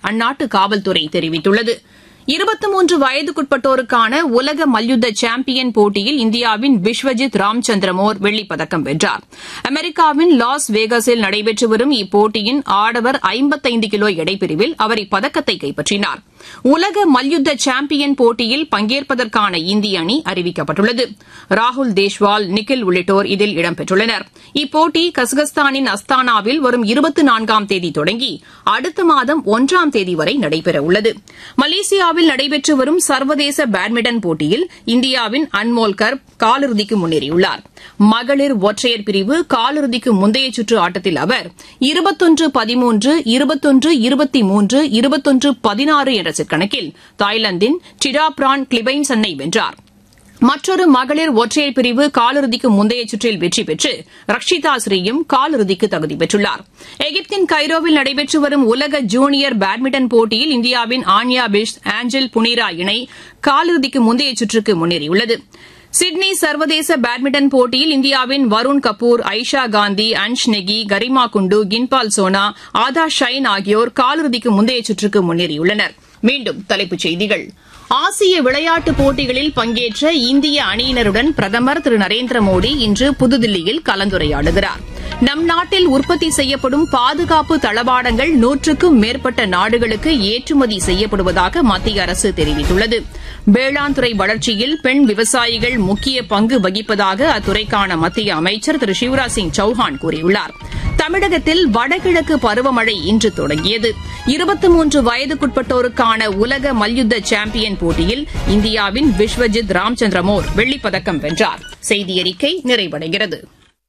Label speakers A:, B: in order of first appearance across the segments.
A: அந்நாட்டு காவல்துறை தெரிவித்துள்ளது. 23 வயதுக்குட்பட்டோருக்கான உலக மல்யுத்த சாம்பியன் போட்டியில் இந்தியாவின் விஸ்வஜித் ராம்சந்திரமோர் வெள்ளிப்பதக்கம் வென்றார். அமெரிக்காவின் லாஸ் வேகஸில் நடைபெற்று வரும் இப்போட்டியின் ஆடவர் 55 கிலோ எடைப்பிரிவில் அவர் இப்பதக்கத்தை கைப்பற்றினார். உலக மல்யுத்த சாம்பியன் போட்டியில் பங்கேற்பதற்கான இந்திய அணி அறிவிக்கப்பட்டுள்ளது. ராகுல் தேஷ்வால், நிக்கில் உள்ளிட்டோர் இதில் இடம்பெற்றுள்ளனர். இப்போட்டி கசகஸ்தானின் அஸ்தானாவில் வரும் 24ஆம் தேதி தொடங்கி அடுத்த மாதம் 1ஆம் தேதி வரை நடைபெறவுள்ளது. மலேசியாவில் நடைபெற்று வரும் சர்வதேச பேட்மிண்டன் போட்டியில் இந்தியாவின் அன்மோல் கர் காலிறுதிக்கு முன்னேறியுள்ளார். மகளிர் ஒற்றையர் பிரிவு காலிறுதிக்கு முந்தைய சுற்று ஆட்டத்தில் அவர் 21-13, 21-23, 21-16 என்ற செட் கணக்கில் தாய்லாந்தின் டிடாப்ரான் கிளிபைன்சனை வென்றார். மற்றொரு மகளிர் ஒற்றையர் பிரிவு காலிறுதிக்கு முந்தைய சுற்றில் வெற்றி பெற்று ரக்ஷிதா ஸ்ரீயும் காலிறுதிக்கு தகுதி பெற்றுள்ளார். எகிப்தின் கைரோவில் நடைபெற்று வரும் உலக ஜூனியர் பேட்மிண்டன் போட்டியில் இந்தியாவின் ஆன்யா பிஷ், ஆஞ்சல் புனீரா இணை காலிறுதிக்கு முந்தைய சுற்றுக்கு முன்னேறியுள்ளது. சிட்னி சர்வதேச பேட்மிண்டன் போட்டியில் இந்தியாவின் வருண் கபூர், ஐஷா காந்தி, அன்ஷ் நெகி, கரிமா குண்டு, கின்பால் சோனா, ஆதா ஷைன் ஆகியோர் காலிறுதிக்கு முந்தைய சுற்றுக்கு முன்னேறியுள்ளனர். மீண்டும் தலைப்புச் செய்திகள். ஆசிய விளையாட்டுப் போட்டிகளில் பங்கேற்ற இந்திய அணியினருடன் பிரதமர் திரு நரேந்திர மோடி இன்று புதுதில்லியில் கலந்துரையாடுகிறார். நம் நாட்டில் உற்பத்தி செய்யப்படும் பாதுகாப்பு தளவாடங்கள் 100க்கும் மேற்பட்ட நாடுகளுக்கு ஏற்றுமதி செய்யப்படுவதாக மத்திய அரசு தெரிவித்துள்ளது. வேளாண் துறை வளர்ச்சியில் பெண் விவசாயிகள் முக்கிய பங்கு வகிப்பதாக அத்துறைக்கான மத்திய அமைச்சர் திரு சிவராஜ் சிங் சௌஹான் கூறியுள்ளார். தமிழகத்தில் வடகிழக்கு பருவமழை இன்று தொடங்கியது. 23 வயதுக்குட்பட்டோருக்கான உலக மல்யுத்த சாம்பியன் போட்டியில் இந்தியாவின் விஸ்வஜித் ராம்சந்திரமோர் வெள்ளிப்பதக்கம் வென்றார். செய்தியறிக்கை நிறைவடைகிறது.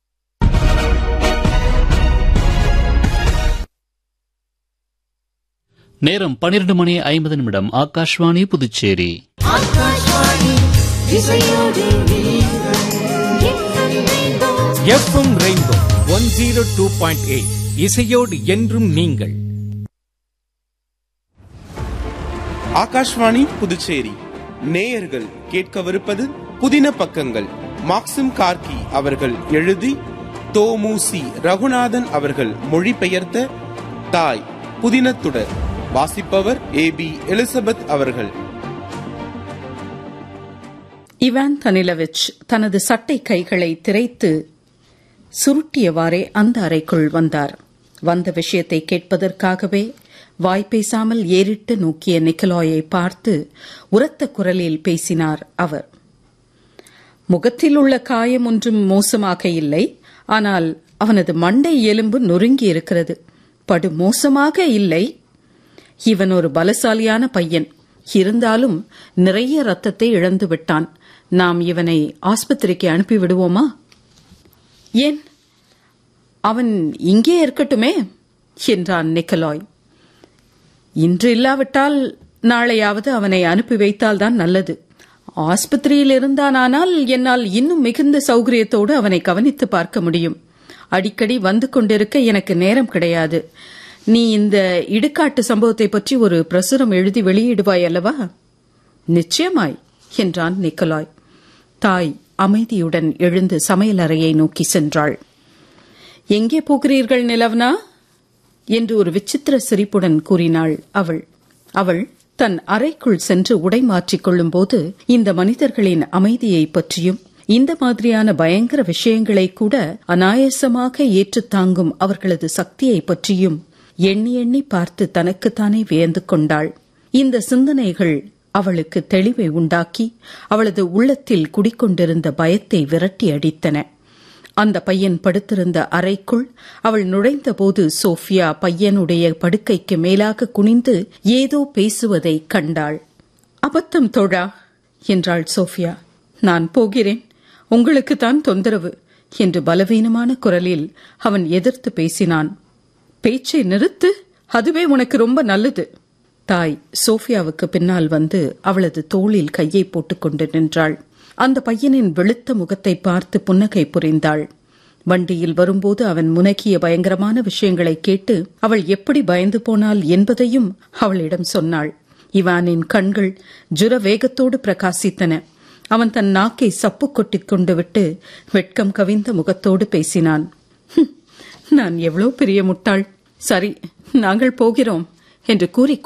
B: நேரம் 12:50 ஆகாஷ்வாணி புதுச்சேரி.
C: எஃப்எம் ரெயின்போ 102.8 இசையோடு என்றும் நீங்கள்.
D: ஆகாஷ்வாணி புதுச்சேரி நேயர்கள் கேட்கவிருப்பது புதின பக்கங்கள். மாக்சிம் கார்கி அவர்கள் எழுதி தோமுசி ரகுநாதன் அவர்கள் மொழிபெயர்த்த தாய் புதினத்துடன் வாசிப்பவர் AB எலிசபெத் அவர்கள்.
E: இவான் தனிலவிச் தனது சட்டை கைகளை திரைத்து சுருட்டியவாறே அந்த அறைக்குள் வந்தார். வந்த விஷயத்தை கேட்பதற்காகவே வாய்ப்பேசாமல் ஏறிட்டு நோக்கிய நிக்கலாயை பார்த்து உரத்த குரலில் பேசினார் அவர். முகத்தில் உள்ள காயம் ஒன்றும் மோசமாக இல்லை, ஆனால் அவனது மண்டை எலும்பு நொறுங்கி இருக்கிறது. படு மோசமாக இல்லை. இவன் ஒரு பலசாலியான பையன், இருந்தாலும் நிறைய ரத்தத்தை இழந்து விட்டான். நாம் இவனை ஆஸ்பத்திரிக்கு அனுப்பிவிடுவோமா? ஏன், அவன் இங்கே இருக்கட்டுமே என்றான் நிக்கலாய். இன்று இல்லாவிட்டால் நாளையாவது அவனை அனுப்பி வைத்தால்தான் நல்லது. ஆஸ்பத்திரியில் இருந்தானால் என்னால் இன்னும் மிகுந்த சௌகரியத்தோடு அவனை கவனித்து பார்க்க முடியும். அடிக்கடி வந்து கொண்டிருக்க எனக்கு நேரம் கிடையாது. நீ இந்த இடுகாட்டு சம்பவத்தை பற்றி ஒரு பிரசுரம் எழுதி வெளியிடுவாய் அல்லவா? நிச்சயமாய் என்றான் நிக்கலாய். தாய் அமைதியுடன் எழுந்து சமையலறையை நோக்கி சென்றாள். எங்கே போகிறீர்கள் நிலவனா என்று ஒரு விசித்திர சிரிப்புடன் கூறினாள் அவள். அவள் தன் அறைக்குள் சென்று உடை மாற்றிக் கொள்ளும் போது இந்த மனிதர்களின் அமைதியை பற்றியும் இந்த மாதிரியான பயங்கர விஷயங்களை கூட அநாயசமாக ஏற்றுத் தாங்கும் அவர்களது சக்தியை பற்றியும் எண்ணி எண்ணி பார்த்து தனக்குத்தானே வியந்து கொண்டாள். இந்த சிந்தனைகள் அவளுக்கு தெளிவை உண்டாக்கி அவளது உள்ளத்தில் குடிக்கொண்டிருந்த பயத்தை விரட்டி அடித்தன. அந்த பையன் படுத்திருந்த அறைக்குள் அவள் நுழைந்தபோது சோஃபியா பையனுடைய படுக்கைக்கு மேலாக குனிந்து ஏதோ பேசுவதை கண்டாள். அபத்தம் தோழா என்றாள் சோஃபியா. நான் போகிறேன், உங்களுக்குத்தான் தொந்தரவு என்று பலவீனமான குரலில் அவன் எதிர்த்து பேசினான். பேச்சை நிறுத்து, அதுவே உனக்கு ரொம்ப நல்லது. தாய் சோஃபியாவுக்கு பின்னால் வந்து அவளது தோளில் கையை போட்டுக்கொண்டு நின்றாள். அந்த பையனின் வெளுத்த முகத்தை பார்த்து புன்னகை புரிந்தாள். வண்டியில் வரும்போது அவன் முனகிய பயங்கரமான விஷயங்களை கேட்டு அவள் எப்படி பயந்து போனாள் என்பதையும் அவளிடம் சொன்னாள். இவானின் கண்கள் ஜுர வேகத்தோடு பிரகாசித்தன. அவன் தன் நாக்கை சப்பு கொட்டிக் கொண்டு விட்டு வெட்கம் கவிந்த முகத்தோடு பேசினான். நான் எவ்வளவு பெரிய முட்டாள். சரி, நாங்கள் போகிறோம் என்று கூறி